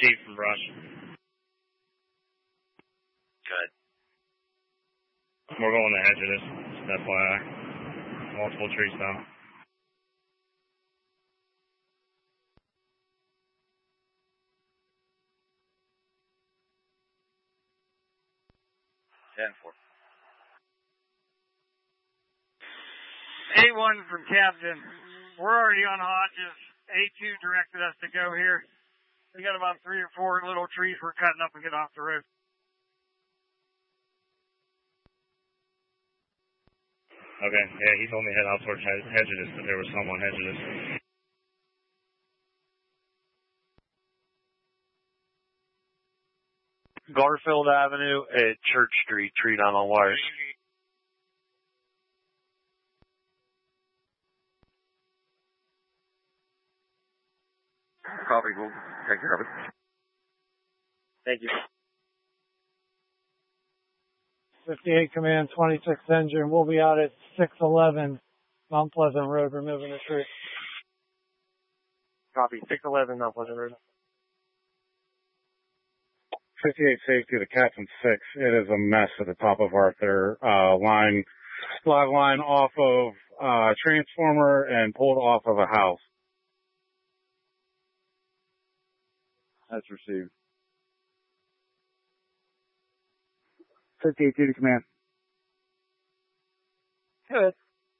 received from brush. Good. We're going to edge of this, FYI. Multiple trees down. A1 from Captain. We're already on Hodges. A2 directed us to go here. We got about 3 or 4 little trees we're cutting up and get off the road. Okay, yeah, he told me to head out towards Hedges, but there was some on Hedges. Garfield Avenue at Church Street, tree down on wires. Copy, we'll take care of it. Thank you. 58 Command, 26 Engine. We'll be out at 611 Mount Pleasant Road removing the tree. Copy, 611 Mount Pleasant Road. 58 safety to Captain 6. It is a mess at the top of Arthur. Flag line off of transformer and pulled off of a house. That's received. 58 to command. Good.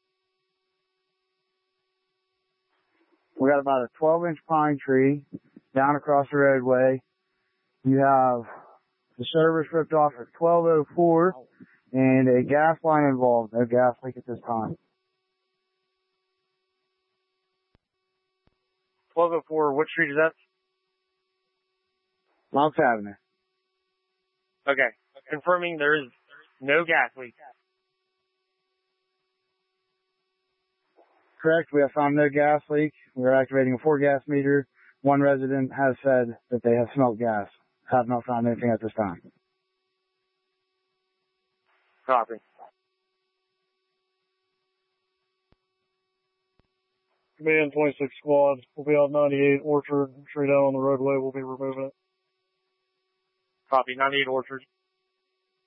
We got about a 12-inch pine tree down across the roadway. You have the service ripped off at 1204 and a gas line involved. No gas leak at this time. 1204, what street is that? Mounts Avenue. Okay. Confirming there is no gas leak. Correct. We have found no gas leak. We are activating a 4-gas meter. One resident has said that they have smelled gas. Have not found anything at this time. Copy. Command 26 squad. We'll be out 98 Orchard. Tree down on the roadway. We'll be removing it. Copy. 98 Orchard.